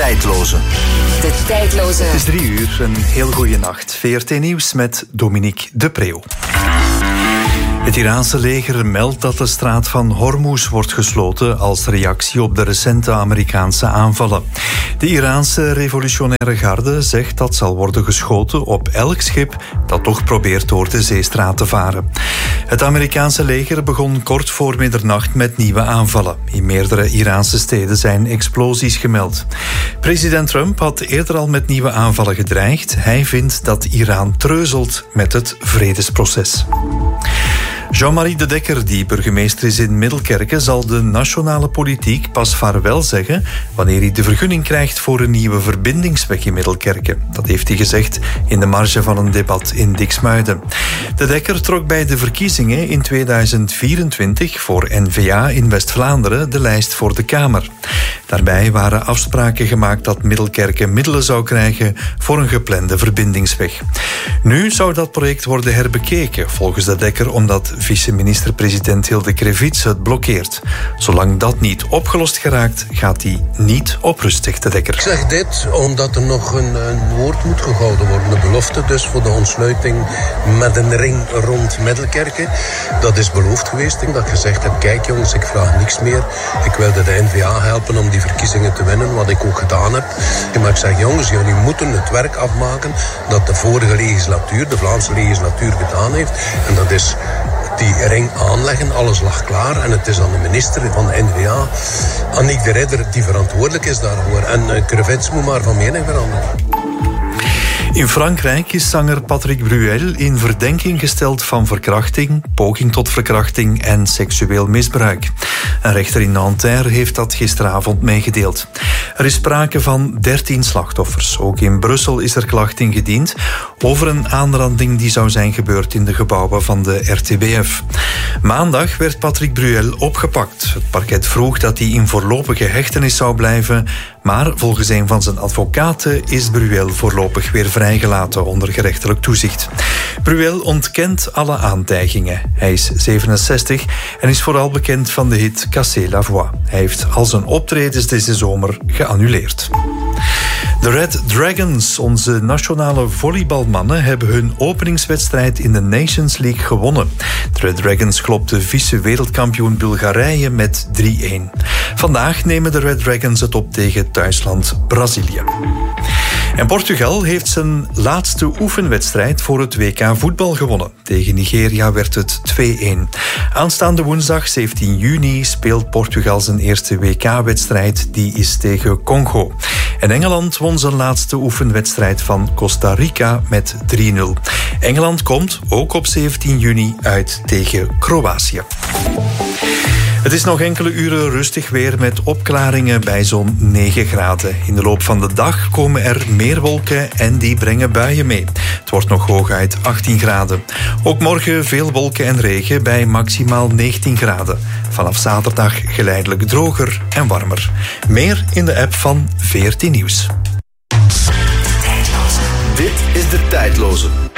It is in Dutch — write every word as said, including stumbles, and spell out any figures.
tijdloze. De tijdloze. Het is drie uur, een heel goede nacht. V R T Nieuws met Dominique de Preeuw. Het Iraanse leger meldt dat de straat van Hormuz wordt gesloten als reactie op de recente Amerikaanse aanvallen. De Iraanse revolutionaire garde zegt dat zal worden geschoten op elk schip dat toch probeert door de zeestraat te varen. Het Amerikaanse leger begon kort voor middernacht met nieuwe aanvallen. In meerdere Iraanse steden zijn explosies gemeld. President Trump had eerder al met nieuwe aanvallen gedreigd. Hij vindt dat Iran treuzelt met het vredesproces. Jean-Marie de Dekker, die burgemeester is in Middelkerke, zal de nationale politiek pas vaarwel zeggen wanneer hij de vergunning krijgt voor een nieuwe verbindingsweg in Middelkerke. Dat heeft hij gezegd in de marge van een debat in Diksmuiden. De Dekker trok bij de verkiezingen in tweeduizend vierentwintig voor N V A in West-Vlaanderen de lijst voor de Kamer. Daarbij waren afspraken gemaakt dat Middelkerke middelen zou krijgen voor een geplande verbindingsweg. Nu zou dat project worden herbekeken, volgens de Dekker, omdat vice-minister-president Hilde Krevits het blokkeert. Zolang dat niet opgelost geraakt, gaat hij niet op rust, zegt de Dekker. Ik zeg dit omdat er nog een, een woord moet gehouden worden. De belofte dus voor de ontsluiting met een ring rond Middelkerke. Dat is beloofd geweest. Dat ik gezegd heb, kijk jongens, ik vraag niks meer. Ik wilde de N V A helpen om die verkiezingen te winnen, wat ik ook gedaan heb. Maar ik zeg, jongens, jullie moeten het werk afmaken dat de vorige legislatuur, de Vlaamse legislatuur, gedaan heeft. En dat is die ring aanleggen, alles lag klaar. En het is aan de minister van de N V A, Annick de Ridder, die verantwoordelijk is daarvoor. En uh, Krevits moet maar van mening veranderen. In Frankrijk is zanger Patrick Bruel in verdenking gesteld van verkrachting, poging tot verkrachting en seksueel misbruik. Een rechter in Nanterre heeft dat gisteravond meegedeeld. Er is sprake van dertien slachtoffers. Ook in Brussel is er klacht ingediend over een aanranding die zou zijn gebeurd in de gebouwen van de R T B F. Maandag werd Patrick Bruel opgepakt. Het parket vroeg dat hij in voorlopige hechtenis zou blijven, maar volgens een van zijn advocaten is Bruel voorlopig weer vrijgelaten onder gerechtelijk toezicht. Bruel ontkent alle aantijgingen. Hij is zevenenzestig en is vooral bekend van de hit Cassez la Voix. Hij heeft al zijn optredens deze zomer geannuleerd. De Red Dragons, onze nationale volleybalmannen, hebben hun openingswedstrijd in de Nations League gewonnen. De Red Dragons klopte vice-wereldkampioen Bulgarije met drie-een. Vandaag nemen de Red Dragons het op tegen thuisland Brazilië. En Portugal heeft zijn laatste oefenwedstrijd voor het W K voetbal gewonnen. Tegen Nigeria werd het twee-een. Aanstaande woensdag zeventien juni speelt Portugal zijn eerste W K-wedstrijd. Die is tegen Congo. En Engeland won zijn laatste oefenwedstrijd van Costa Rica met drie-nul. Engeland komt ook op zeventien juni uit tegen Kroatië. Het is nog enkele uren rustig weer met opklaringen bij zo'n negen graden. In de loop van de dag komen er meer wolken en die brengen buien mee. Het wordt nog hooguit achttien graden. Ook morgen veel wolken en regen bij maximaal negentien graden. Vanaf zaterdag geleidelijk droger en warmer. Meer in de app van V R T Nieuws. Dit is de tijdloze.